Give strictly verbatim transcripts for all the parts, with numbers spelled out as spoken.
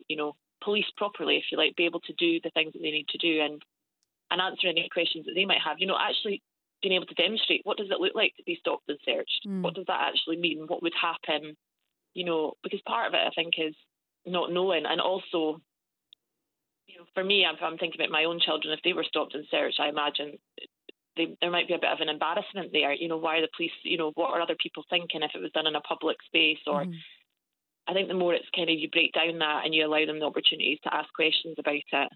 you know, police properly, if you like, be able to do the things that they need to do and, and answer any questions that they might have. You know, actually being able to demonstrate, what does it look like to be stopped and searched? Mm. What does that actually mean? What would happen? You know, because part of it, I think, is not knowing. And also, you know, for me, if I'm thinking about my own children, if they were stopped and searched, I imagine they, there might be a bit of an embarrassment there. You know, why are the police, you know, what are other people thinking if it was done in a public space? Or mm. I think the more it's kind of, you break down that and you allow them the opportunities to ask questions about it.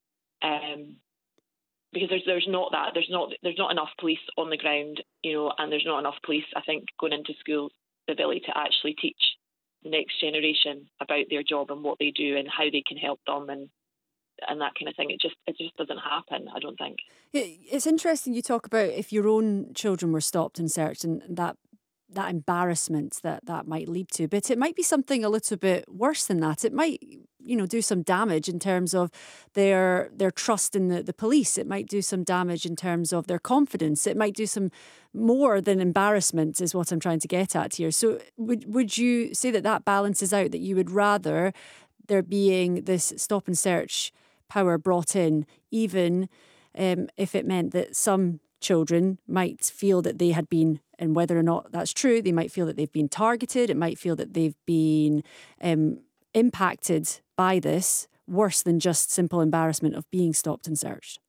Um, because there's there's not that, there's not there's not enough police on the ground, you know, and there's not enough police, I think, going into schools, the ability to actually teach the next generation about their job and what they do and how they can help them and and that kind of thing. It just it just doesn't happen, I don't think. It's interesting you talk about if your own children were stopped and searched and that that embarrassment that that might lead to, but it might be something a little bit worse than that. It might, you know, do some damage in terms of their their trust in the, the police. It might do some damage in terms of their confidence. It might do some more than embarrassment is what I'm trying to get at here. So would would you say that that balances out, that you would rather there being this stop and search power brought in, even um, if it meant that some children might feel that they had been, and whether or not that's true, they might feel that they've been targeted, it might feel that they've been um, impacted by this worse than just simple embarrassment of being stopped and searched?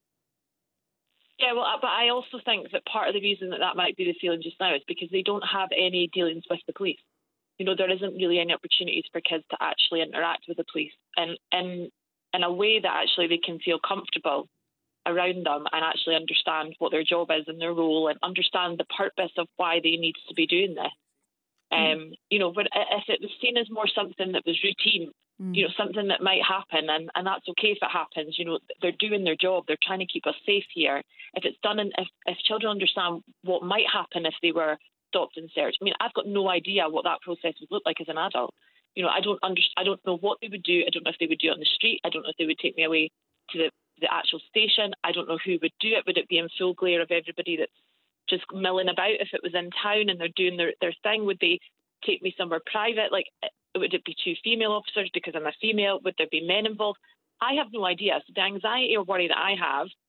Yeah, well, but I also think that part of the reason that that might be the feeling just now is because they don't have any dealings with the police. You know, there isn't really any opportunities for kids to actually interact with the police and in, in a way that actually they can feel comfortable around them and actually understand what their job is and their role and understand the purpose of why they need to be doing this. Mm. Um, you know, but if it was seen as more something that was routine, mm. you know, something that might happen, and, and that's okay if it happens, you know, they're doing their job, they're trying to keep us safe here. If it's done, and if, if children understand what might happen if they were stopped and searched, I mean, I've got no idea what that process would look like as an adult. You know, I don't under, I don't know what they would do. I don't know if they would do it on the street. I don't know if they would take me away to the the actual station. I don't know who would do it. Would it be in full glare of everybody that's just milling about if it was in town and they're doing their, their thing? Would they take me somewhere private? Like, would it be two female officers because I'm a female? Would there be men involved? I have no idea. So the anxiety or worry that I have